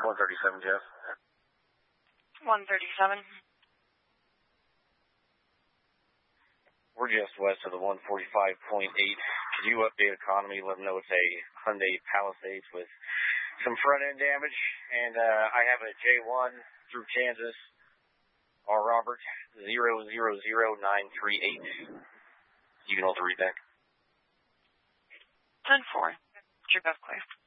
137, Jeff. 137. We're just west of the 145.8. Could you update economy? Let them know it's a Hyundai Palisades with some front-end damage. And I have a J1 through Kansas, R. Robert, 000938. You can also read that. 10-4. You're both clear.